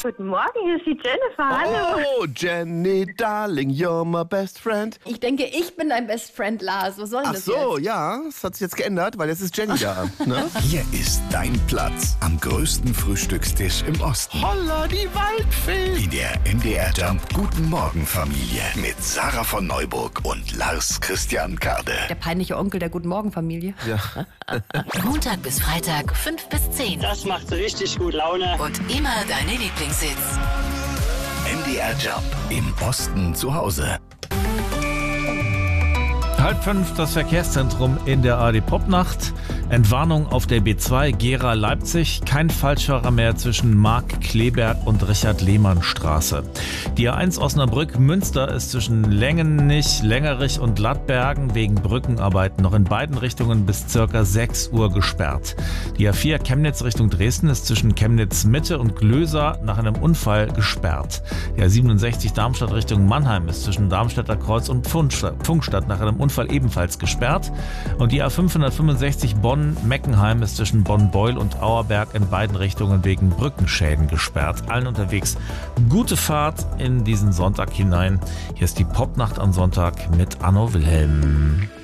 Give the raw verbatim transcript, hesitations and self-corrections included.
guten Morgen, hier ist die Jennifer. Hallo. Oh, Jenny, darling, you're my best friend. Ich denke, ich bin dein Best Friend, Lars. Was soll denn Ach das so, jetzt? ja, das hat sich jetzt geändert, weil jetzt ist Jenny da. Ne? Hier ist dein Platz am größten Frühstückstisch im Osten. Holla, die Waldfee. In der M D R Jump Guten Morgen Familie mit Sarah von Neuburg und Lars Christian Kade. Der peinliche Onkel der Guten Morgen Familie. Ja. Montag bis Freitag, fünf bis zehn. Das macht richtig gut Laune. Und immer deine Lieblingshits. M D R Jump im Osten zu Hause. Halb fünf, das Verkehrszentrum in der A R D-Popnacht. Entwarnung auf der B zwei Gera-Leipzig. Kein Falschfahrer mehr zwischen Mark-Kleberg und Richard-Lehmann-Straße. Die A eins Osnabrück-Münster ist zwischen Längenich, Längerich und Lattbergen wegen Brückenarbeiten noch in beiden Richtungen bis circa sechs Uhr gesperrt. Die A vier Chemnitz Richtung Dresden ist zwischen Chemnitz-Mitte und Glöser nach einem Unfall gesperrt. Die A siebenundsechzig Darmstadt Richtung Mannheim ist zwischen Darmstädter Kreuz und Pfungstadt nach einem Unfall ebenfalls gesperrt. Und die A fünfhundertfünfundsechzig Bonn-Meckenheim ist zwischen Bonn-Beul und Auerberg in beiden Richtungen wegen Brückenschäden gesperrt. Allen unterwegs gute Fahrt in diesen Sonntag hinein. Hier ist die Popnacht am Sonntag mit Anno Wilhelm.